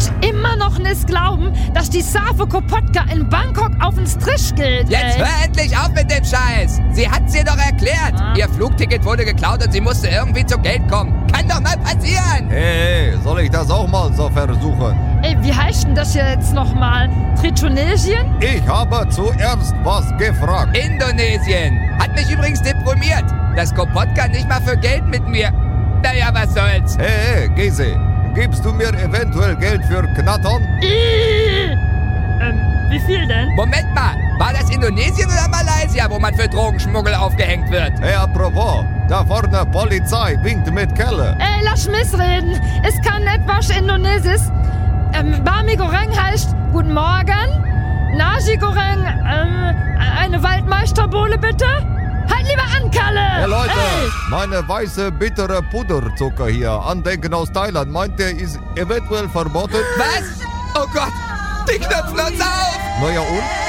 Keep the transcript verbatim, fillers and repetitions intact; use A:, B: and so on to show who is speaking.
A: kannst immer noch nicht glauben, dass die Savo Kopotka in Bangkok auf den Strich gilt,
B: Jetzt
A: ey.
B: hör endlich auf mit dem Scheiß. Sie hat's dir doch erklärt.
A: Ah.
B: Ihr Flugticket wurde geklaut und sie musste irgendwie zu Geld kommen. Kann doch mal passieren.
C: Hey, hey, soll ich das auch mal so versuchen?
A: Ey, wie heißt denn das jetzt nochmal? Tritonesien?
C: Ich habe zuerst was gefragt.
B: Indonesien. Hat mich übrigens deprimiert. Das Kopotka nicht mal für Geld mit mir. Naja, was soll's.
C: Hey, hey, Gese, gibst du mir eventuell Geld für Knattern?
A: Ih. Ähm, wie viel denn?
B: Moment mal. War das Indonesien oder Malaysia, wo man für Drogenschmuggel aufgehängt wird?
C: Hey, apropos, da vorne Polizei winkt mit Kelle.
A: Ey, lass mich reden. Es kann etwas Indonesisch. Ähm, Bami Goreng heißt Guten Morgen. Nasi Goreng, ähm, eine Waldmeisterbowle bitte. Halt lieber an, Kalle.
C: Hey Leute,
A: Ey.
C: meine weiße bittere Puderzucker hier, Andenken aus Thailand, meint der ist eventuell verboten?
B: Was? Oh Gott, die knöpfen uns auf.
C: Na ja und?